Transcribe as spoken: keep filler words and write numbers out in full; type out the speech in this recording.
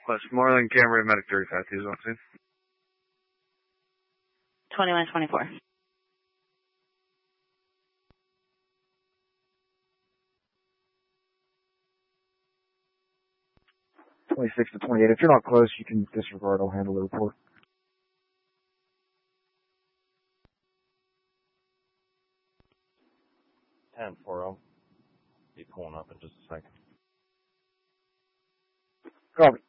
Westmoreland, Camry, Medic thirty-five, two one two. twenty-one twenty-four. twenty-six to twenty-eight. If you're not close, you can disregard. I'll handle the report. ten four oh. Be pulling up in just a second. Copy.